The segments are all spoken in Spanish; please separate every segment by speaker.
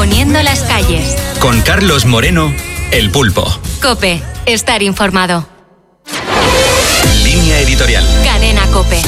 Speaker 1: Poniendo las calles.
Speaker 2: Con Carlos Moreno, El Pulpo.
Speaker 1: COPE. Estar informado.
Speaker 2: Línea editorial.
Speaker 1: Cadena COPE.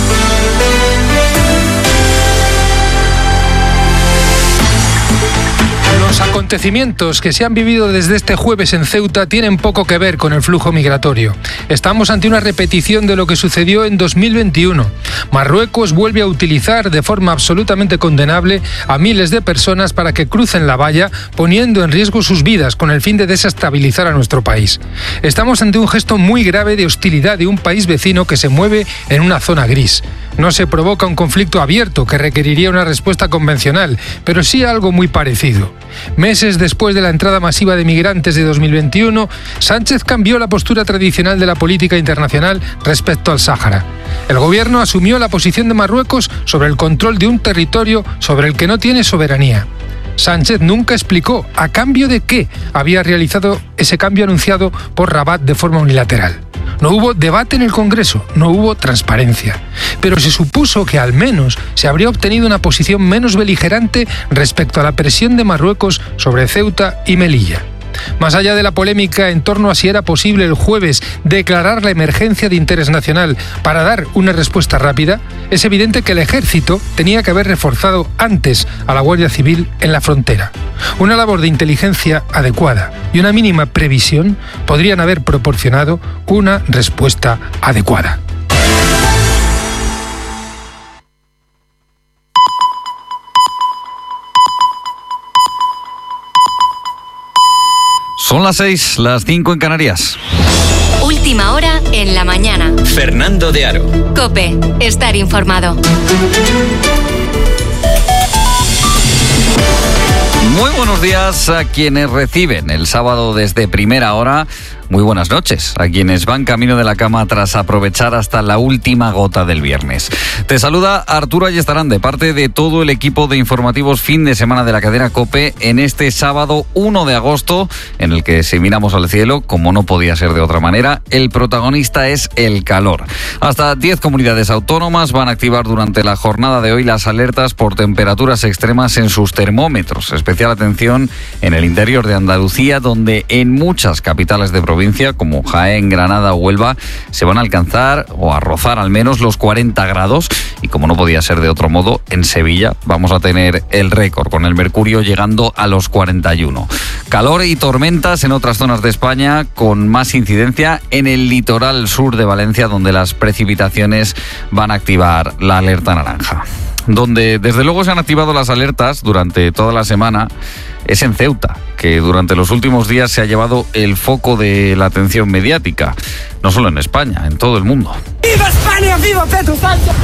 Speaker 3: Los acontecimientos que se han vivido desde este jueves en Ceuta tienen poco que ver con el flujo migratorio. Estamos ante una repetición de lo que sucedió en 2021. Marruecos vuelve a utilizar de forma absolutamente condenable a miles de personas para que crucen la valla, poniendo en riesgo sus vidas con el fin de desestabilizar a nuestro país. Estamos ante un gesto muy grave de hostilidad de un país vecino que se mueve en una zona gris. No se provoca un conflicto abierto que requeriría una respuesta convencional, pero sí algo muy parecido. Meses después de la entrada masiva de migrantes de 2021, Sánchez cambió la postura tradicional de la política internacional respecto al Sáhara. El gobierno asumió la posición de Marruecos sobre el control de un territorio sobre el que no tiene soberanía. Sánchez nunca explicó a cambio de qué había realizado ese cambio anunciado por Rabat de forma unilateral. No hubo debate en el Congreso, no hubo transparencia. Pero se supuso que al menos se habría obtenido una posición menos beligerante respecto a la presión de Marruecos sobre Ceuta y Melilla. Más allá de la polémica en torno a si era posible el jueves declarar la emergencia de interés nacional para dar una respuesta rápida, es evidente que el ejército tenía que haber reforzado antes a la Guardia Civil en la frontera. Una labor de inteligencia adecuada y una mínima previsión podrían haber proporcionado una respuesta adecuada.
Speaker 4: Son las 6, las 5 en Canarias.
Speaker 1: Última hora en la mañana.
Speaker 2: Fernando de Aro.
Speaker 1: COPE. Estar informado.
Speaker 4: Muy buenos días a quienes reciben el sábado desde primera hora. Muy buenas noches a quienes van camino de la cama tras aprovechar hasta la última gota del viernes. Te saluda Arturo Ayestarán de parte de todo el equipo de informativos fin de semana de la cadena COPE en este sábado 1 de agosto en el que si miramos al cielo, como no podía ser de otra manera, el protagonista es el calor. Hasta 10 comunidades autónomas van a activar durante la jornada de hoy las alertas por temperaturas extremas en sus termómetros. Especial atención en el interior de Andalucía, donde en muchas capitales de provincia como Jaén, Granada o Huelva se van a alcanzar o a rozar al menos los 40 grados y como no podía ser de otro modo, en Sevilla vamos a tener el récord con el mercurio llegando a los 41. Calor y tormentas en otras zonas de España con más incidencia en el litoral sur de Valencia donde las precipitaciones van a activar la alerta naranja. Donde desde luego se han activado las alertas durante toda la semana es en Ceuta, que durante los últimos días se ha llevado el foco de la atención mediática, no solo en España, en todo el mundo.
Speaker 5: ¡Viva España! ¡Viva Pedro Sánchez!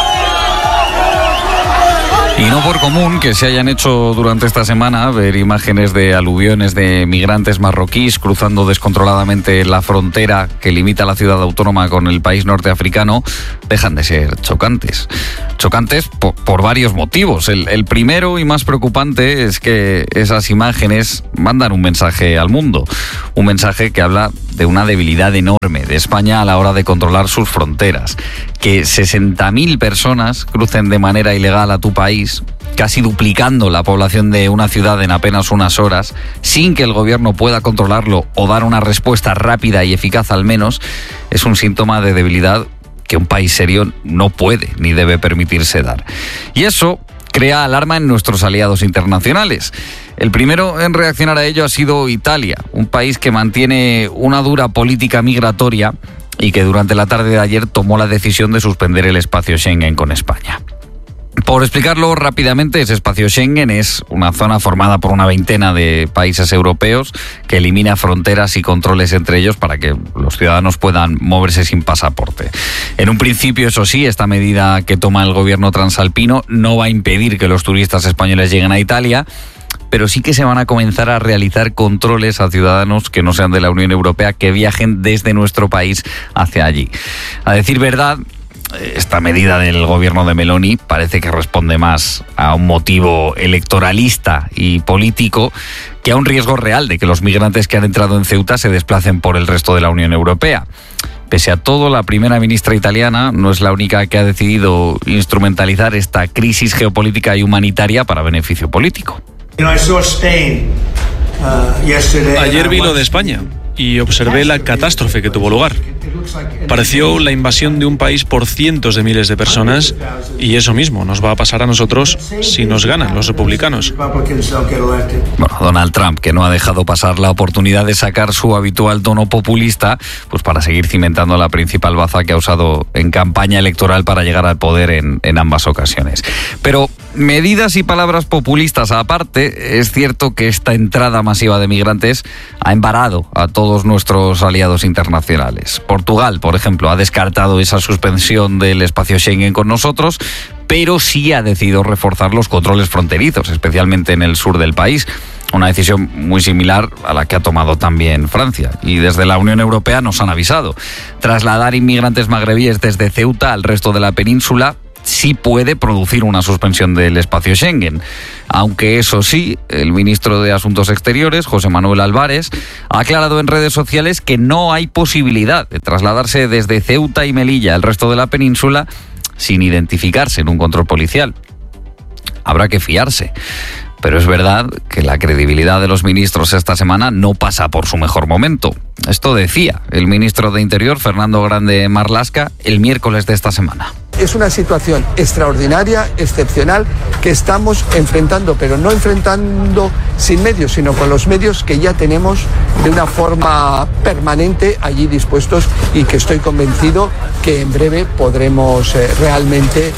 Speaker 4: Y no por común que se hayan hecho durante esta semana ver imágenes de aluviones de migrantes marroquíes cruzando descontroladamente la frontera que limita la ciudad autónoma con el país norteafricano, dejan de ser chocantes. Chocantes por varios motivos. El primero y más preocupante es que esas imágenes mandan un mensaje al mundo. Un mensaje que habla de una debilidad enorme de España a la hora de controlar sus fronteras. Que 60.000 personas crucen de manera ilegal a tu país, casi duplicando la población de una ciudad en apenas unas horas, sin que el gobierno pueda controlarlo o dar una respuesta rápida y eficaz al menos, es un síntoma de debilidad que un país serio no puede ni debe permitirse dar. Y eso crea alarma en nuestros aliados internacionales. El primero en reaccionar a ello ha sido Italia, un país que mantiene una dura política migratoria y que durante la tarde de ayer tomó la decisión de suspender el espacio Schengen con España. Por explicarlo rápidamente, ese espacio Schengen es una zona formada por una veintena de países europeos que elimina fronteras y controles entre ellos para que los ciudadanos puedan moverse sin pasaporte. En un principio, eso sí, esta medida que toma el gobierno transalpino no va a impedir que los turistas españoles lleguen a Italia, pero sí que se van a comenzar a realizar controles a ciudadanos que no sean de la Unión Europea que viajen desde nuestro país hacia allí. A decir verdad, esta medida del gobierno de Meloni parece que responde más a un motivo electoralista y político que a un riesgo real de que los migrantes que han entrado en Ceuta se desplacen por el resto de la Unión Europea. Pese a todo, la primera ministra italiana no es la única que ha decidido instrumentalizar esta crisis geopolítica y humanitaria para beneficio político.
Speaker 6: Ayer vi lo de España y observé la catástrofe que tuvo lugar. Pareció la invasión de un país por cientos de miles de personas y eso mismo nos va a pasar a nosotros si nos ganan los republicanos.
Speaker 4: Bueno, Donald Trump, que no ha dejado pasar la oportunidad de sacar su habitual tono populista, pues para seguir cimentando la principal baza que ha usado en campaña electoral para llegar al poder en ambas ocasiones. Pero medidas y palabras populistas aparte, es cierto que esta entrada masiva de migrantes ha embarado a todos nuestros aliados internacionales. Portugal, por ejemplo, ha descartado esa suspensión del espacio Schengen con nosotros, pero sí ha decidido reforzar los controles fronterizos, especialmente en el sur del país. Una decisión muy similar a la que ha tomado también Francia. Y desde la Unión Europea nos han avisado. Trasladar inmigrantes magrebíes desde Ceuta al resto de la península sí puede producir una suspensión del espacio Schengen. Aunque eso sí, el ministro de Asuntos Exteriores, José Manuel Álvarez, ha aclarado en redes sociales que no hay posibilidad de trasladarse desde Ceuta y Melilla al resto de la península sin identificarse en un control policial. Habrá que fiarse. Pero es verdad que la credibilidad de los ministros esta semana no pasa por su mejor momento. Esto decía el ministro de Interior, Fernando Grande Marlaska, el miércoles de esta semana.
Speaker 7: Es una situación extraordinaria, excepcional, que estamos enfrentando, pero no enfrentando sin medios, sino con los medios que ya tenemos de una forma permanente allí dispuestos y que estoy convencido que en breve podremos realmente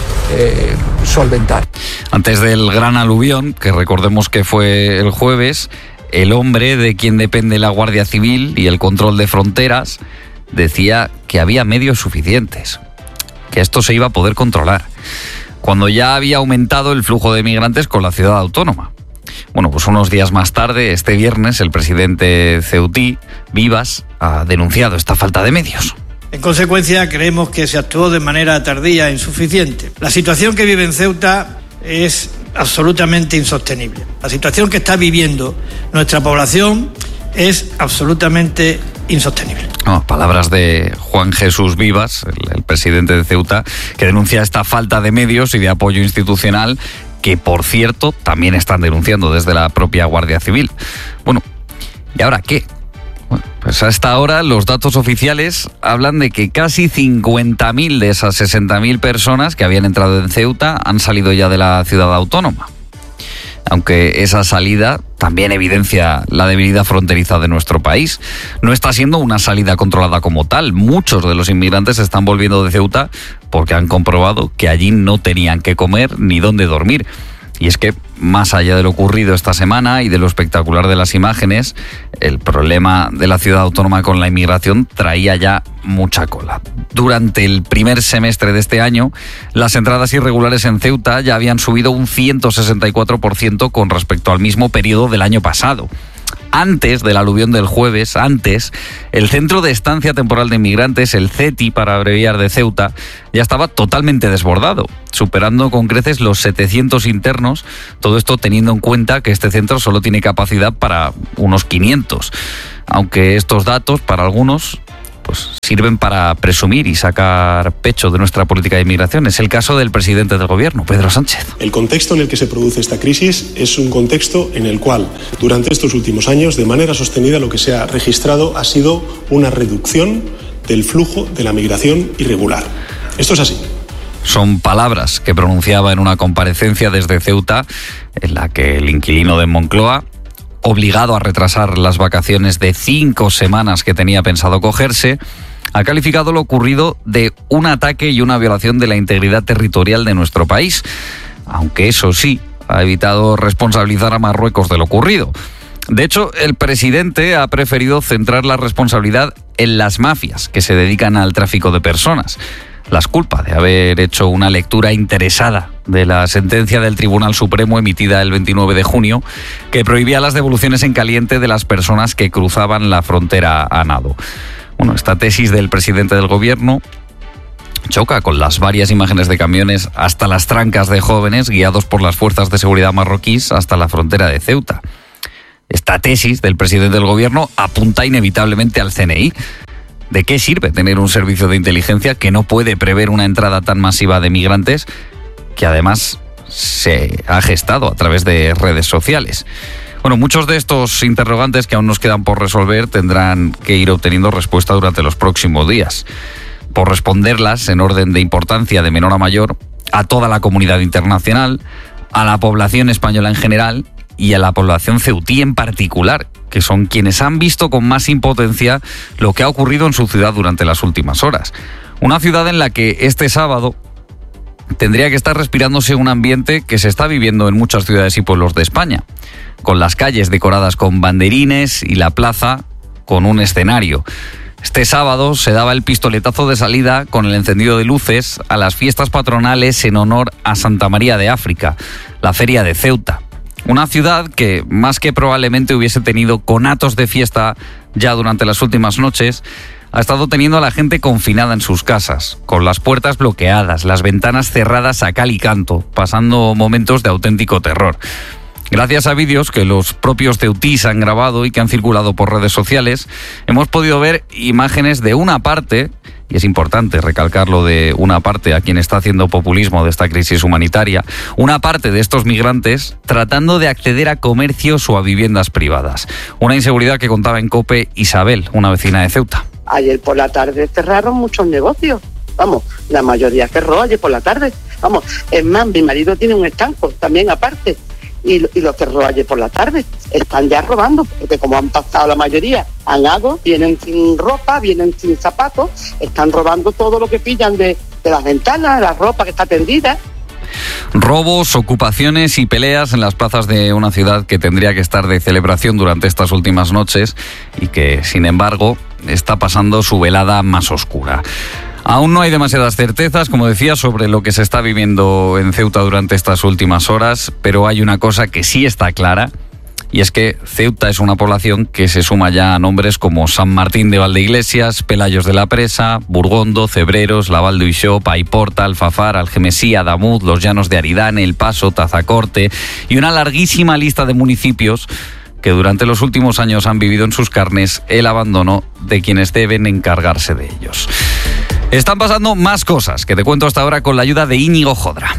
Speaker 7: solventar.
Speaker 4: Antes del gran aluvión, que recordemos que fue el jueves, el hombre de quien depende la Guardia Civil y el control de fronteras decía que había medios suficientes, que esto se iba a poder controlar, cuando ya había aumentado el flujo de migrantes con la ciudad autónoma. Bueno, pues unos días más tarde, este viernes, el presidente ceutí, Vivas, ha denunciado esta falta de medios.
Speaker 8: En consecuencia, creemos que se actuó de manera tardía e insuficiente. La situación que vive en Ceuta es absolutamente insostenible. La situación que está viviendo nuestra población es absolutamente insostenible.
Speaker 4: Palabras de Juan Jesús Vivas, el presidente de Ceuta, que denuncia esta falta de medios y de apoyo institucional que, por cierto, también están denunciando desde la propia Guardia Civil. Bueno, ¿y ahora qué? Bueno, pues hasta ahora los datos oficiales hablan de que casi 50.000 de esas 60.000 personas que habían entrado en Ceuta han salido ya de la ciudad autónoma. Aunque esa salida también evidencia la debilidad fronteriza de nuestro país. No está siendo una salida controlada como tal. Muchos de los inmigrantes están volviendo de Ceuta porque han comprobado que allí no tenían que comer ni dónde dormir. Y es que, más allá de lo ocurrido esta semana y de lo espectacular de las imágenes, el problema de la ciudad autónoma con la inmigración traía ya mucha cola. Durante el primer semestre de este año, las entradas irregulares en Ceuta ya habían subido un 164% con respecto al mismo periodo del año pasado. Antes del aluvión del jueves, el Centro de Estancia Temporal de Inmigrantes, el CETI para abreviar de Ceuta, ya estaba totalmente desbordado, superando con creces los 700 internos, todo esto teniendo en cuenta que este centro solo tiene capacidad para unos 500. Aunque estos datos, para algunos, pues sirven para presumir y sacar pecho de nuestra política de inmigración. Es el caso del presidente del gobierno, Pedro Sánchez.
Speaker 9: El contexto en el que se produce esta crisis es un contexto en el cual, durante estos últimos años, de manera sostenida, lo que se ha registrado ha sido una reducción del flujo de la migración irregular. Esto es así.
Speaker 4: Son palabras que pronunciaba en una comparecencia desde Ceuta, en la que el inquilino de Moncloa, obligado a retrasar las vacaciones de 5 semanas que tenía pensado cogerse, ha calificado lo ocurrido de un ataque y una violación de la integridad territorial de nuestro país, aunque eso sí, ha evitado responsabilizar a Marruecos de lo ocurrido. De hecho, el presidente ha preferido centrar la responsabilidad en las mafias que se dedican al tráfico de personas. Las culpa de haber hecho una lectura interesada de la sentencia del Tribunal Supremo emitida el 29 de junio que prohibía las devoluciones en caliente de las personas que cruzaban la frontera a nado. Bueno, esta tesis del presidente del gobierno choca con las varias imágenes de camiones hasta las trancas de jóvenes guiados por las fuerzas de seguridad marroquíes hasta la frontera de Ceuta. Esta tesis del presidente del gobierno apunta inevitablemente al CNI. ¿De qué sirve tener un servicio de inteligencia que no puede prever una entrada tan masiva de migrantes, que además se ha gestado a través de redes sociales. Bueno, muchos de estos interrogantes que aún nos quedan por resolver tendrán que ir obteniendo respuesta durante los próximos días. Por responderlas en orden de importancia de menor a mayor a toda la comunidad internacional, a la población española en general y a la población ceutí en particular, que son quienes han visto con más impotencia lo que ha ocurrido en su ciudad durante las últimas horas. Una ciudad en la que este sábado tendría que estar respirándose un ambiente que se está viviendo en muchas ciudades y pueblos de España, con las calles decoradas con banderines y la plaza con un escenario. Este sábado se daba el pistoletazo de salida con el encendido de luces a las fiestas patronales en honor a Santa María de África, la feria de Ceuta. Una ciudad que, más que probablemente hubiese tenido conatos de fiesta ya durante las últimas noches, ha estado teniendo a la gente confinada en sus casas, con las puertas bloqueadas, las ventanas cerradas a cal y canto, pasando momentos de auténtico terror. Gracias a vídeos que los propios ceutís han grabado y que han circulado por redes sociales, hemos podido ver imágenes de una parte, y es importante recalcarlo, de una parte a quien está haciendo populismo de esta crisis humanitaria, una parte de estos migrantes tratando de acceder a comercios o a viviendas privadas. Una inseguridad que contaba en COPE Isabel, una vecina de Ceuta.
Speaker 10: Ayer por la tarde cerraron muchos negocios. Vamos, la mayoría cerró ayer por la tarde. Vamos, es más, mi marido tiene un estanco también aparte y lo cerró ayer por la tarde. Están ya robando, porque como han pasado la mayoría, han ido, vienen sin ropa, vienen sin zapatos, están robando todo lo que pillan de las ventanas, la ropa que está tendida.
Speaker 4: Robos, ocupaciones y peleas en las plazas de una ciudad que tendría que estar de celebración durante estas últimas noches y que, sin embargo, está pasando su velada más oscura. Aún no hay demasiadas certezas, como decía, sobre lo que se está viviendo en Ceuta durante estas últimas horas, pero hay una cosa que sí está clara, y es que Ceuta es una población que se suma ya a nombres como San Martín de Valdeiglesias, Pelayos de la Presa, Burgondo, Cebreros, La Val d'Uixó, Paiporta, Alfafar, Algemesí, Adamuz, Los Llanos de Aridane, El Paso, Tazacorte y una larguísima lista de municipios que durante los últimos años han vivido en sus carnes el abandono de quienes deben encargarse de ellos. Están pasando más cosas que te cuento hasta ahora con la ayuda de Íñigo Jodra.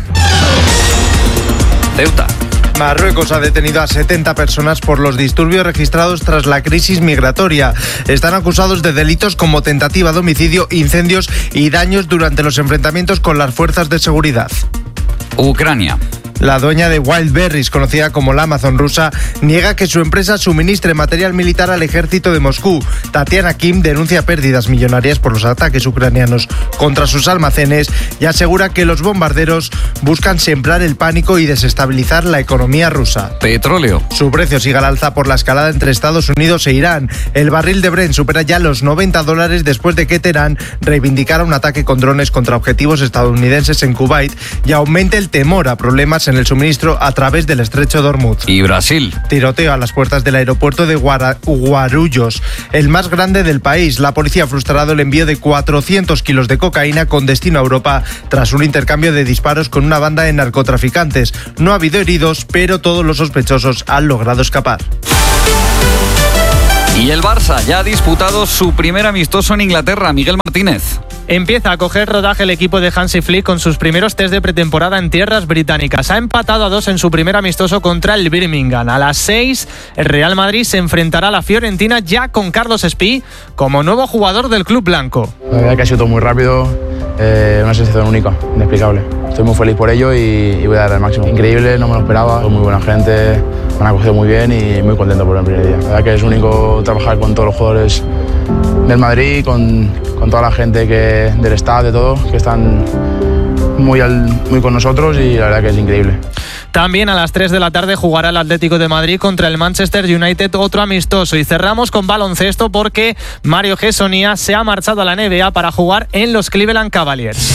Speaker 4: Ceuta.
Speaker 11: Marruecos ha detenido a 70 personas por los disturbios registrados tras la crisis migratoria. Están acusados de delitos como tentativa de homicidio, incendios y daños durante los enfrentamientos con las fuerzas de seguridad.
Speaker 4: Ucrania.
Speaker 11: La dueña de Wildberries, conocida como la Amazon rusa, niega que su empresa suministre material militar al ejército de Moscú. Tatiana Kim denuncia pérdidas millonarias por los ataques ucranianos contra sus almacenes y asegura que los bombarderos buscan sembrar el pánico y desestabilizar la economía rusa.
Speaker 4: Petróleo.
Speaker 11: Su precio sigue al alza por la escalada entre Estados Unidos e Irán. El barril de Brent supera ya los $90 después de que Teherán reivindicara un ataque con drones contra objetivos estadounidenses en Kuwait y aumente el temor a problemas en el suministro a través del estrecho de Hormuz.
Speaker 4: Y Brasil.
Speaker 11: Tiroteo a las puertas del aeropuerto de Guarulhos, el más grande del país. La policía ha frustrado el envío de 400 kilos de cocaína con destino a Europa tras un intercambio de disparos con una banda de narcotraficantes. No ha habido heridos, pero todos los sospechosos han logrado escapar.
Speaker 4: Y el Barça ya ha disputado su primer amistoso en Inglaterra. Miguel Martínez.
Speaker 12: Empieza a coger rodaje el equipo de Hansi Flick con sus primeros test de pretemporada en tierras británicas. Ha empatado a 2 en su primer amistoso contra el Birmingham. A las 6, el Real Madrid se enfrentará a la Fiorentina ya con Carlos Espí como nuevo jugador del club blanco.
Speaker 13: La verdad que ha sido todo muy rápido, una sensación única, inexplicable. Estoy muy feliz por ello y voy a dar el máximo. Increíble, no me lo esperaba, muy buena gente, me han acogido muy bien y muy contento por el primer día. La verdad que es único trabajar con todos los jugadores del Madrid, con toda la gente del staff, de todo, que están muy con nosotros y la verdad que es increíble.
Speaker 12: También a las 3 de la tarde jugará el Atlético de Madrid contra el Manchester United, otro amistoso. Y cerramos con baloncesto porque Mario Gessonia se ha marchado a la NBA para jugar en los Cleveland Cavaliers.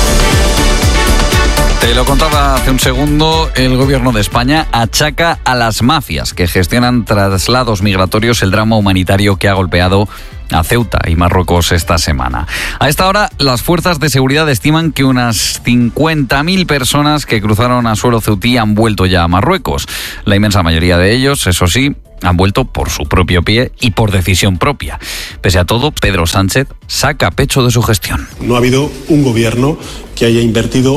Speaker 4: Te lo contaba hace un segundo, el gobierno de España achaca a las mafias que gestionan traslados migratorios el drama humanitario que ha golpeado a Ceuta y Marruecos esta semana. A esta hora, las fuerzas de seguridad estiman que unas 50.000 personas que cruzaron a suelo ceutí han vuelto ya a Marruecos. La inmensa mayoría de ellos, eso sí, han vuelto por su propio pie y por decisión propia. Pese a todo, Pedro Sánchez saca pecho de su gestión.
Speaker 9: No ha habido un gobierno que haya invertido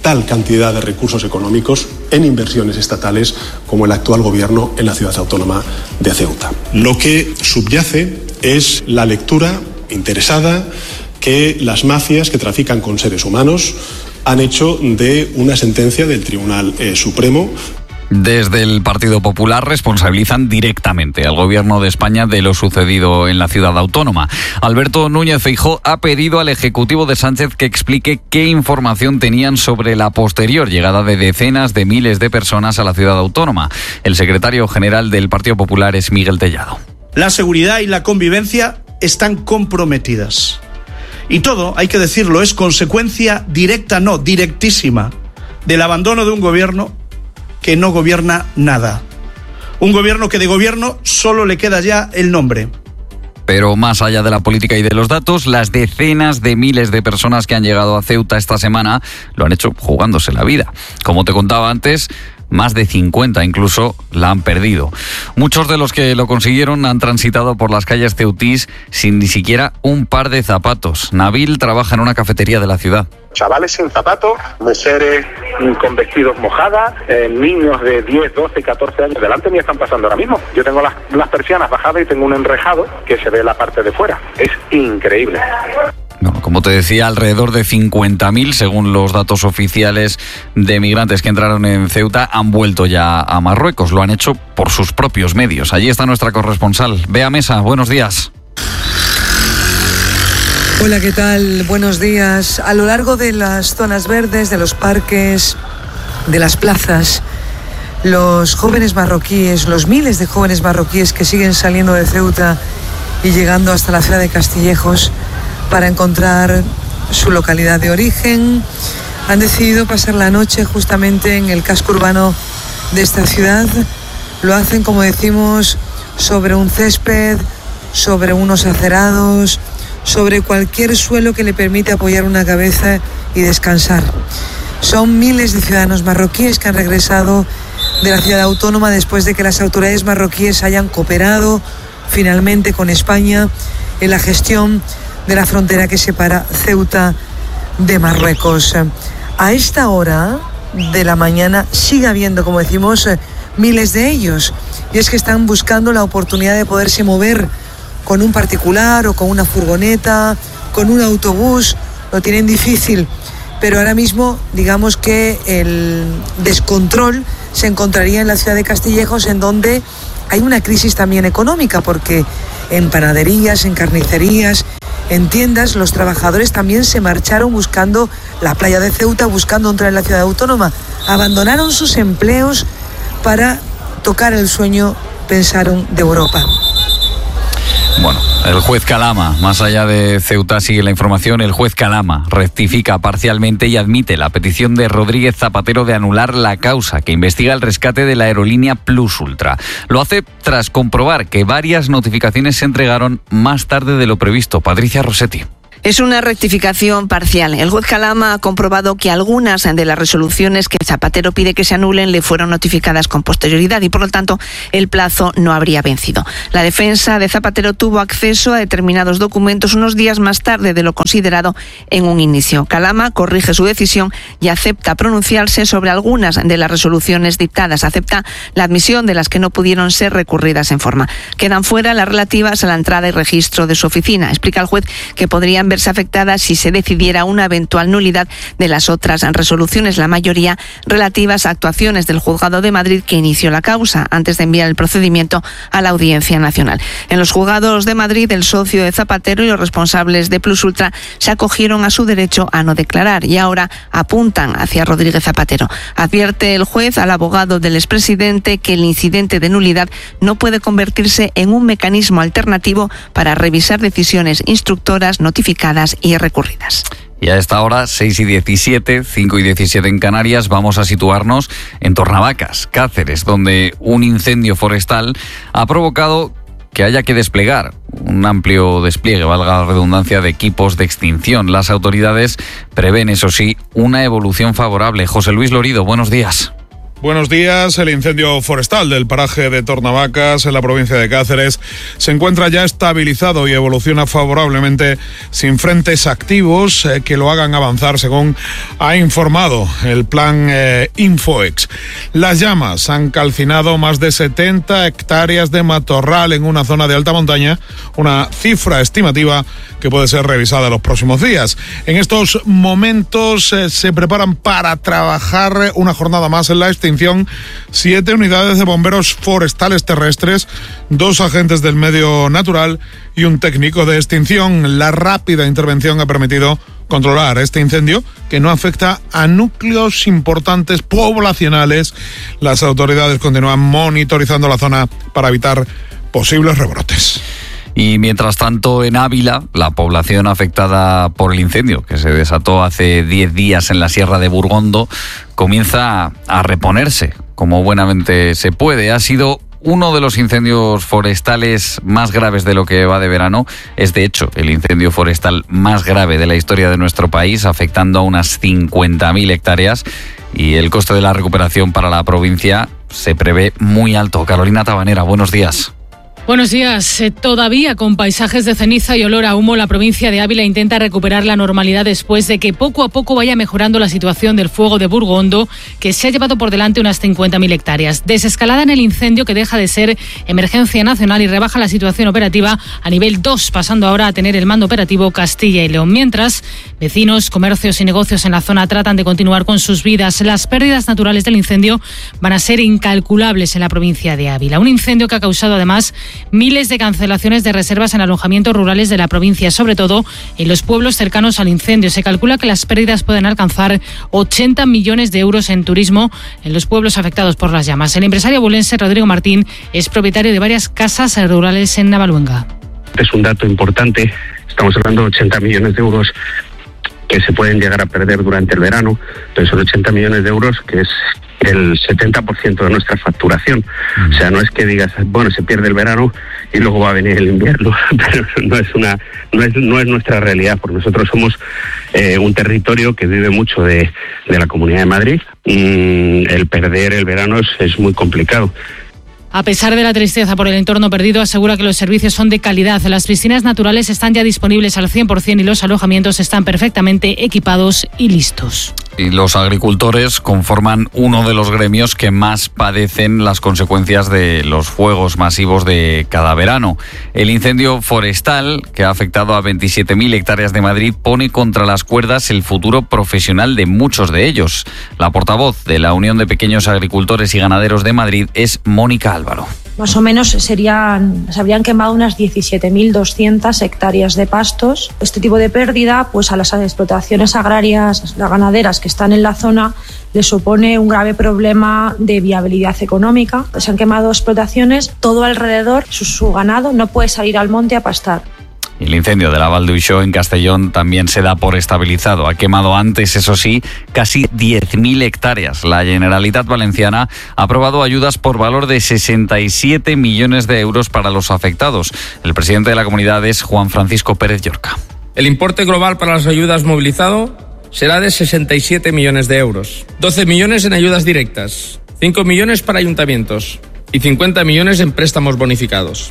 Speaker 9: tal cantidad de recursos económicos en inversiones estatales como el actual gobierno en la ciudad autónoma de Ceuta. Lo que subyace es la lectura interesada que las mafias que trafican con seres humanos han hecho de una sentencia del Tribunal Supremo.
Speaker 4: Desde el Partido Popular responsabilizan directamente al Gobierno de España de lo sucedido en la ciudad autónoma. Alberto Núñez Feijóo ha pedido al Ejecutivo de Sánchez que explique qué información tenían sobre la posterior llegada de decenas de miles de personas a la ciudad autónoma. El secretario general del Partido Popular es Miguel Tellado.
Speaker 14: La seguridad y la convivencia están comprometidas. Y todo, hay que decirlo, es consecuencia directa, no, directísima, del abandono de un gobierno que no gobierna nada. Un gobierno que de gobierno solo le queda ya el nombre.
Speaker 4: Pero más allá de la política y de los datos, las decenas de miles de personas que han llegado a Ceuta esta semana lo han hecho jugándose la vida. Como te contaba antes, más de 50 incluso la han perdido. Muchos de los que lo consiguieron han transitado por las calles ceutís sin ni siquiera un par de zapatos. Nabil trabaja en una cafetería de la ciudad.
Speaker 15: Chavales sin zapatos, mujeres con vestidos mojadas, niños de 10, 12, 14 años delante mío están pasando ahora mismo. Yo tengo las persianas bajadas y tengo un enrejado que se ve la parte de fuera. Es increíble.
Speaker 4: Bueno, como te decía, alrededor de 50.000, según los datos oficiales, de migrantes que entraron en Ceuta han vuelto ya a Marruecos. Lo han hecho por sus propios medios. Allí está nuestra corresponsal, Bea Mesa. Buenos días.
Speaker 16: Hola, ¿qué tal? Buenos días. A lo largo de las zonas verdes, de los parques, de las plazas, los jóvenes marroquíes, los miles de jóvenes marroquíes que siguen saliendo de Ceuta y llegando hasta la ciudad de Castillejos para encontrar su localidad de origen, han decidido pasar la noche justamente en el casco urbano de esta ciudad. Lo hacen, como decimos, sobre un césped, sobre unos acerados, sobre cualquier suelo que le permite apoyar una cabeza y descansar. Son miles de ciudadanos marroquíes que han regresado de la ciudad autónoma después de que las autoridades marroquíes hayan cooperado finalmente con España en la gestión de la frontera que separa Ceuta de Marruecos. A esta hora de la mañana sigue habiendo, como decimos, miles de ellos, y es que están buscando la oportunidad de poderse mover con un particular o con una furgoneta, con un autobús. Lo tienen difícil, pero ahora mismo digamos que el descontrol se encontraría en la ciudad de Castillejos, en donde hay una crisis también económica, porque en panaderías, en carnicerías, en tiendas, los trabajadores también se marcharon buscando la playa de Ceuta, buscando entrar en la ciudad autónoma. Abandonaron sus empleos para tocar el sueño, pensaron, de Europa.
Speaker 4: Bueno, el juez Calama, más allá de Ceuta sigue la información, el juez Calama rectifica parcialmente y admite la petición de Rodríguez Zapatero de anular la causa que investiga el rescate de la aerolínea Plus Ultra. Lo hace tras comprobar que varias notificaciones se entregaron más tarde de lo previsto. Patricia Rossetti.
Speaker 17: Es una rectificación parcial. El juez Calama ha comprobado que algunas de las resoluciones que Zapatero pide que se anulen le fueron notificadas con posterioridad y, por lo tanto, el plazo no habría vencido. La defensa de Zapatero tuvo acceso a determinados documentos unos días más tarde de lo considerado en un inicio. Calama corrige su decisión y acepta pronunciarse sobre algunas de las resoluciones dictadas. Acepta la admisión de las que no pudieron ser recurridas en forma. Quedan fuera las relativas a la entrada y registro de su oficina. Explica el juez que podrían verse afectadas si se decidiera una eventual nulidad de las otras resoluciones, la mayoría relativas a actuaciones del Juzgado de Madrid que inició la causa antes de enviar el procedimiento a la Audiencia Nacional. En los juzgados de Madrid, el socio de Zapatero y los responsables de Plus Ultra se acogieron a su derecho a no declarar y ahora apuntan hacia Rodríguez Zapatero. Advierte el juez al abogado del expresidente que el incidente de nulidad no puede convertirse en un mecanismo alternativo para revisar decisiones instructoras notificadas y recurridas.
Speaker 4: Y a esta hora, 6:17, 5:17 en Canarias, vamos a situarnos en Tornavacas, Cáceres, donde un incendio forestal ha provocado que haya que desplegar un amplio despliegue, valga la redundancia, de equipos de extinción. Las autoridades prevén, eso sí, una evolución favorable. José Luis Lorido, buenos días.
Speaker 18: Buenos días. El incendio forestal del paraje de Tornavacas, en la provincia de Cáceres, se encuentra ya estabilizado y evoluciona favorablemente, sin frentes activos que lo hagan avanzar, según ha informado el plan Infoex. Las llamas han calcinado más de 70 hectáreas de matorral en una zona de alta montaña, una cifra estimativa que puede ser revisada en los próximos días. En estos momentos se preparan para trabajar una jornada más en la extinción 7 unidades de bomberos forestales terrestres, 2 agentes del medio natural y un técnico de extinción. La rápida intervención ha permitido controlar este incendio, que no afecta a núcleos importantes poblacionales. Las autoridades continúan monitorizando la zona para evitar posibles rebrotes.
Speaker 4: Y mientras tanto, en Ávila, la población afectada por el incendio que se desató hace 10 días en la Sierra de Burgondo comienza a reponerse como buenamente se puede. Ha sido uno de los incendios forestales más graves de lo que va de verano. Es, de hecho, el incendio forestal más grave de la historia de nuestro país, afectando a unas 50.000 hectáreas. Y el coste de la recuperación para la provincia se prevé muy alto. Carolina Tabanera, buenos días.
Speaker 19: Buenos días. Todavía con paisajes de ceniza y olor a humo, la provincia de Ávila intenta recuperar la normalidad después de que poco a poco vaya mejorando la situación del fuego de Burgondo, que se ha llevado por delante unas 50.000 hectáreas. Desescalada en el incendio, que deja de ser emergencia nacional y rebaja la situación operativa a nivel 2, pasando ahora a tener el mando operativo Castilla y León. Mientras, vecinos, comercios y negocios en la zona tratan de continuar con sus vidas. Las pérdidas naturales del incendio van a ser incalculables en la provincia de Ávila. Un incendio que ha causado además miles de cancelaciones de reservas en alojamientos rurales de la provincia, sobre todo en los pueblos cercanos al incendio. Se calcula que las pérdidas pueden alcanzar 80 millones de euros en turismo en los pueblos afectados por las llamas. El empresario abulense Rodrigo Martín es propietario de varias casas rurales en Navaluenga.
Speaker 20: Es un dato importante, estamos hablando de 80 millones de euros que se pueden llegar a perder durante el verano, pero son 80 millones de euros que es el 70% de nuestra facturación. O sea, no es que digas, bueno, se pierde el verano y luego va a venir el invierno, pero no es nuestra realidad, porque nosotros somos un territorio que vive mucho de la Comunidad de Madrid. El perder el verano es muy complicado.
Speaker 19: A pesar de la tristeza por el entorno perdido, asegura que los servicios son de calidad. Las piscinas naturales están ya disponibles al 100% y los alojamientos están perfectamente equipados y listos.
Speaker 4: Y los agricultores conforman uno de los gremios que más padecen las consecuencias de los fuegos masivos de cada verano. El incendio forestal, que ha afectado a 27.000 hectáreas de Madrid, pone contra las cuerdas el futuro profesional de muchos de ellos. La portavoz de la Unión de Pequeños Agricultores y Ganaderos de Madrid es Mónica Álvaro.
Speaker 21: Más o menos se habrían quemado unas 17.200 hectáreas de pastos. Este tipo de pérdida, pues a las explotaciones agrarias, las ganaderas que están en la zona, les supone un grave problema de viabilidad económica. Se han quemado explotaciones, todo alrededor, su ganado no puede salir al monte a pastar.
Speaker 4: El incendio de la Val d'Uixó en Castellón también se da por estabilizado. Ha quemado antes, eso sí, casi 10.000 hectáreas. La Generalitat Valenciana ha aprobado ayudas por valor de 67 millones de euros para los afectados. El presidente de la comunidad es Juan Francisco Pérez Llorca.
Speaker 22: El importe global para las ayudas movilizado será de 67 millones de euros. 12 millones en ayudas directas, 5 millones para ayuntamientos y 50 millones en préstamos bonificados.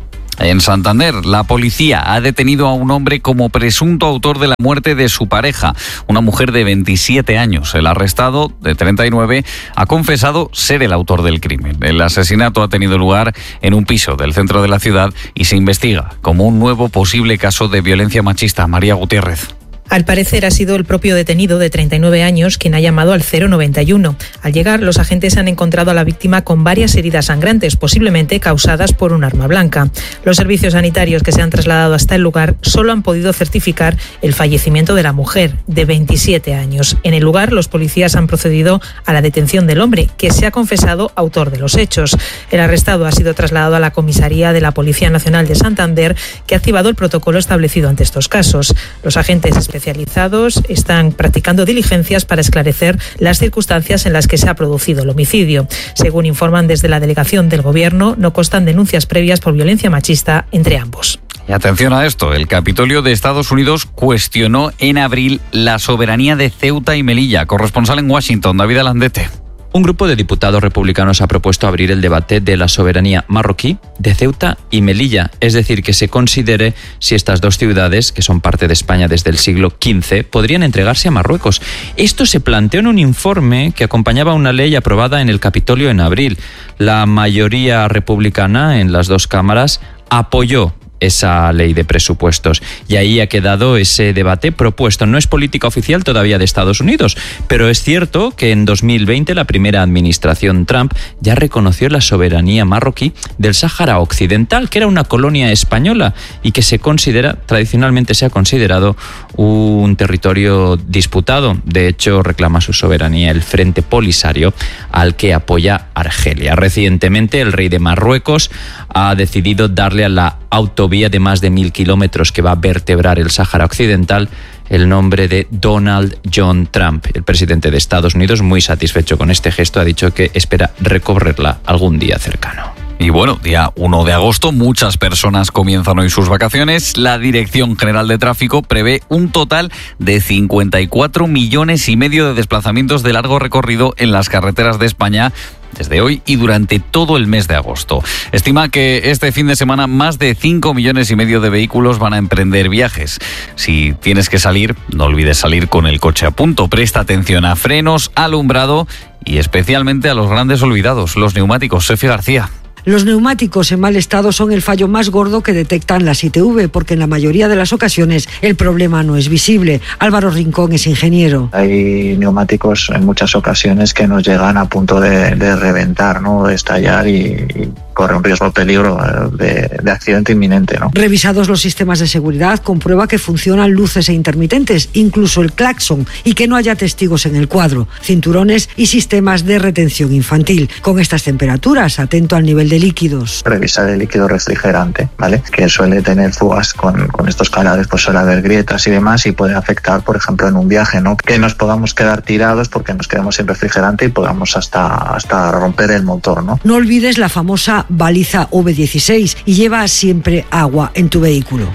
Speaker 4: En Santander, la policía ha detenido a un hombre como presunto autor de la muerte de su pareja, una mujer de 27 años. El arrestado, de 39, ha confesado ser el autor del crimen. El asesinato ha tenido lugar en un piso del centro de la ciudad y se investiga como un nuevo posible caso de violencia machista. María Gutiérrez.
Speaker 23: Al parecer ha sido el propio detenido de 39 años quien ha llamado al 091. Al llegar, los agentes han encontrado a la víctima con varias heridas sangrantes, posiblemente causadas por un arma blanca. Los servicios sanitarios que se han trasladado hasta el lugar solo han podido certificar el fallecimiento de la mujer, de 27 años. En el lugar, los policías han procedido a la detención del hombre, que se ha confesado autor de los hechos. El arrestado ha sido trasladado a la comisaría de la Policía Nacional de Santander, que ha activado el protocolo establecido ante estos casos. Los agentes especializados están practicando diligencias para esclarecer las circunstancias en las que se ha producido el homicidio. Según informan desde la delegación del Gobierno, no constan denuncias previas por violencia machista entre ambos.
Speaker 4: Y atención a esto, el Capitolio de Estados Unidos cuestionó en abril la soberanía de Ceuta y Melilla. Corresponsal en Washington, David Alandete.
Speaker 1: Un grupo de diputados republicanos ha propuesto abrir el debate de la soberanía marroquí de Ceuta y Melilla, es decir, que se considere si estas dos ciudades, que son parte de España desde el siglo XV, podrían entregarse a Marruecos. Esto se planteó en un informe que acompañaba una ley aprobada en el Capitolio en abril. La mayoría republicana en las dos cámaras apoyó esa ley de presupuestos y ahí ha quedado ese debate propuesto. No es política oficial todavía de Estados Unidos, pero es cierto que en 2020 la primera administración Trump ya reconoció la soberanía marroquí del Sáhara Occidental, que era una colonia española y que tradicionalmente se ha considerado un territorio disputado. De hecho, reclama su soberanía el Frente Polisario, al que apoya Argelia. Recientemente, el rey de Marruecos ha decidido darle a la autovía de más de 1.000 kilómetros que va a vertebrar el Sáhara Occidental el nombre de Donald John Trump. El presidente de Estados Unidos, muy satisfecho con este gesto, ha dicho que espera recorrerla algún día cercano.
Speaker 4: Y bueno, día 1 de agosto, muchas personas comienzan hoy sus vacaciones. La Dirección General de Tráfico prevé un total de 54,5 millones de desplazamientos de largo recorrido en las carreteras de España desde hoy y durante todo el mes de agosto. Estima que este fin de semana más de 5,5 millones de vehículos van a emprender viajes. Si tienes que salir, no olvides salir con el coche a punto. Presta atención a frenos, alumbrado y especialmente a los grandes olvidados, los neumáticos. Sefi García.
Speaker 2: Los neumáticos en mal estado son el fallo más gordo que detectan las ITV, porque en la mayoría de las ocasiones el problema no es visible. Álvaro Rincón es ingeniero.
Speaker 3: Hay neumáticos en muchas ocasiones que nos llegan a punto de reventar, ¿no? De estallar y corre un riesgo, peligro de accidente inminente, ¿no?
Speaker 2: Revisados los sistemas de seguridad, comprueba que funcionan luces e intermitentes, incluso el claxon, y que no haya testigos en el cuadro, cinturones y sistemas de retención infantil. Con estas temperaturas, atento al nivel de líquidos.
Speaker 3: Revisar el líquido refrigerante, ¿vale? Que suele tener fugas con estos canales, pues suele haber grietas y demás y puede afectar, por ejemplo, en un viaje, ¿no? Que nos podamos quedar tirados porque nos quedamos sin refrigerante y podamos hasta romper el motor, ¿no?
Speaker 2: No olvides la famosa baliza V16 y lleva siempre agua en tu vehículo.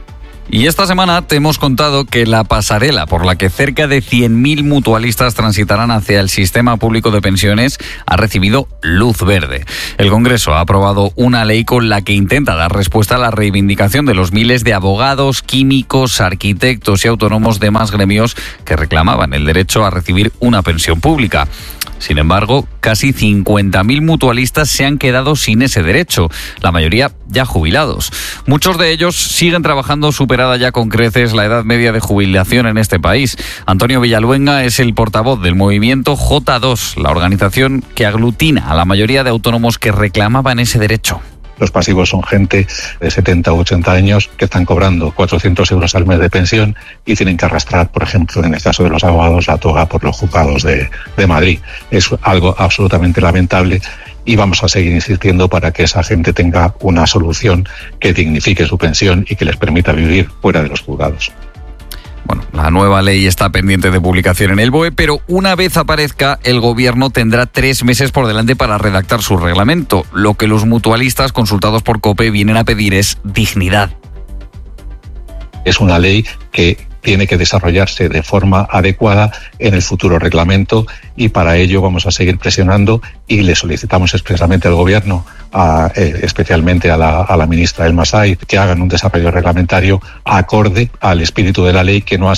Speaker 4: Y esta semana te hemos contado que la pasarela por la que cerca de 100.000 mutualistas transitarán hacia el sistema público de pensiones ha recibido luz verde. El Congreso ha aprobado una ley con la que intenta dar respuesta a la reivindicación de los miles de abogados, químicos, arquitectos y autónomos de más gremios que reclamaban el derecho a recibir una pensión pública. Sin embargo, casi 50.000 mutualistas se han quedado sin ese derecho, la mayoría ya jubilados. Muchos de ellos siguen trabajando superada ya con creces la edad media de jubilación en este país. Antonio Villaluenga es el portavoz del movimiento J2, la organización que aglutina a la mayoría de autónomos que reclamaban ese derecho.
Speaker 24: Los pasivos son gente de 70 u 80 años que están cobrando 400 euros al mes de pensión y tienen que arrastrar, por ejemplo, en el caso de los abogados, la toga por los juzgados de Madrid. Es algo absolutamente lamentable y vamos a seguir insistiendo para que esa gente tenga una solución que dignifique su pensión y que les permita vivir fuera de los juzgados.
Speaker 4: Bueno, la nueva ley está pendiente de publicación en el BOE, pero una vez aparezca, el Gobierno tendrá 3 meses por delante para redactar su reglamento. Lo que los mutualistas consultados por COPE vienen a pedir es dignidad.
Speaker 24: Es una ley que tiene que desarrollarse de forma adecuada en el futuro reglamento y para ello vamos a seguir presionando y le solicitamos expresamente al Gobierno, especialmente a la ministra Elma Said, que hagan un desarrollo reglamentario acorde al espíritu de la ley, que no ha